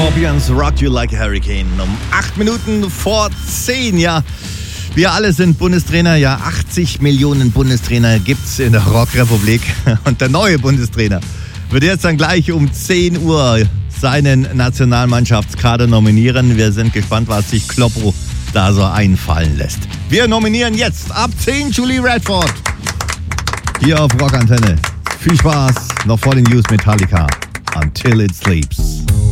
Scorpions, Rock You Like a Hurricane. Um 8 Minuten vor 10, ja. Wir alle sind Bundestrainer, ja. 80 Millionen Bundestrainer gibt's in der Rockrepublik. Und der neue Bundestrainer wird jetzt dann gleich um 10 Uhr seinen Nationalmannschaftskader nominieren. Wir sind gespannt, was sich Kloppo da so einfallen lässt. Wir nominieren jetzt ab 10 Julie Radford. Hier auf Rockantenne. Viel Spaß, noch vor den News Metallica. Until It Sleeps.